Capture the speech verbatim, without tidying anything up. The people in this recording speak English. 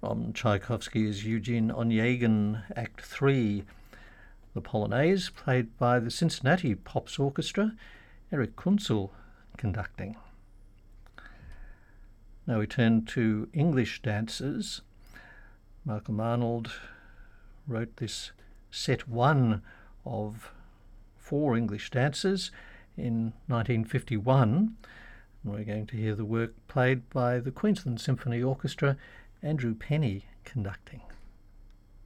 from Tchaikovsky's Eugene Onegin, Act three. The Polonaise, played by the Cincinnati Pops Orchestra, Eric Kunzel conducting. Now we turn to English dances. Malcolm Arnold wrote this set one of four English dances in nineteen fifty-one. And we're going to hear the work played by the Queensland Symphony Orchestra, Andrew Penny conducting.